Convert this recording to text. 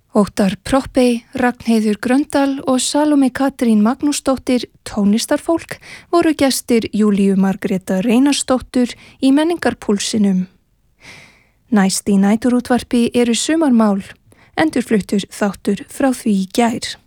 Óttar Proppé, Ragnheiður Gröndal og Salome Katrín Magnúsdóttir, tónlistarfólk, voru gestir Júlíu Margrétar Einarsdóttur í menningarpúlsinum. Næst í næturútvarpi eru sumarmál, endurfluttur þáttur frá því í gær.